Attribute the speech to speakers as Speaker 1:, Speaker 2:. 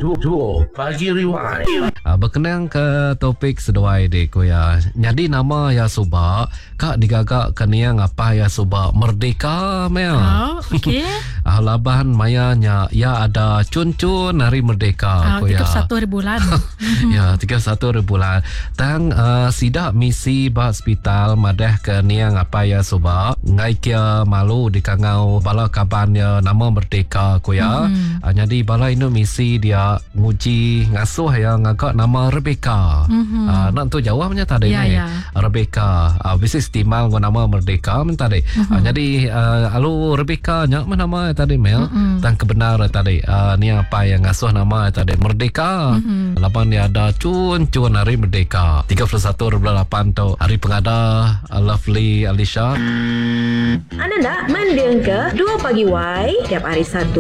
Speaker 1: Pagi Rewind.
Speaker 2: Berkenaan ke topik seduai dek ko ya. Jadi nama ya subak kak digagak keniang apa ya subak merdeka mel.
Speaker 3: Okey.
Speaker 2: Laban mayanya ya ada cun-cun hari merdeka ko ya.
Speaker 3: 31 hari bulan.
Speaker 2: Ya 31 hari bulan. Tang sidak misi ba hospital madah keniang apa ya subak ngai kia malu di kangau bala kaban ya nama merdeka ko ya. Jadi bala ini misi dia nguji ngasuh ya ngagak nama Rebecca. Nak tu jawabnya tadi ni. Rebecca. Bisnis timal gua nama merdeka men tadi. Jadi alu Rebecca nya mana nama tadi mel dan kebenar tadi ni apa yang ngasuh nama tadi merdeka. Lapan dia ada cun hari merdeka. 31/8 tu hari pengada Lovely Alisha.
Speaker 4: Anda nak mendeng ke 2 Pagi Y tiap hari Sabtu